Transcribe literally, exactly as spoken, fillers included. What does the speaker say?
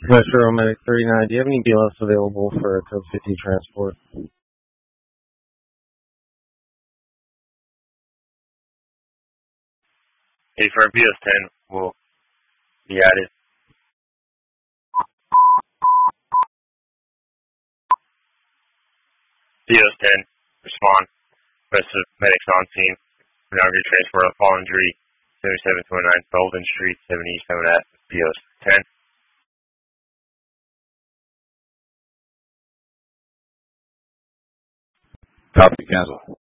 Metro Medic thirty-nine, do you have any B L S available for a code fifty transport? Hey, for B S ten, we'll be added. B S ten, respond. Rest of medics on scene. We're now going to transport a fall injury, seventy-seven twenty-nine Belden Street, seven East, seven at B S ten. Copy, cancel.